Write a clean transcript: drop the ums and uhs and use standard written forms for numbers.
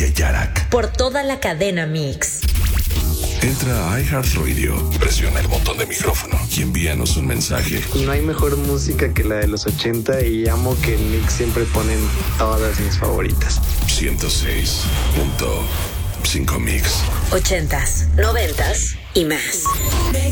DJ Yarak. Por toda la cadena Mix. Entra a iHeartRadio, presiona el botón de micrófono y envíanos un mensaje. No hay mejor música que la de los 80 y amo que en Mix siempre ponen todas mis favoritas. 106.5 Mix. 80s, 90s y más.